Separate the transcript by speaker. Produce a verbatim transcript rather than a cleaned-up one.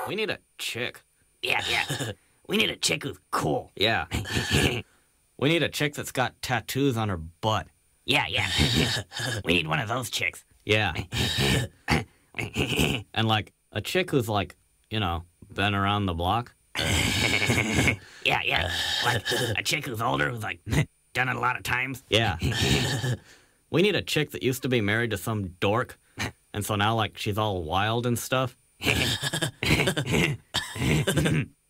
Speaker 1: We need a chick.
Speaker 2: Yeah, yeah. We need a chick who's cool.
Speaker 1: Yeah. We need a chick that's got tattoos on her butt.
Speaker 2: Yeah, yeah. We need one of those chicks.
Speaker 1: Yeah. And, like, a chick who's, like, you know, been around the block.
Speaker 2: Yeah, yeah. Like a chick who's older, who's, like, done it a lot of times.
Speaker 1: Yeah. We need a chick that used to be married to some dork, and so now, like, she's all wild and stuff.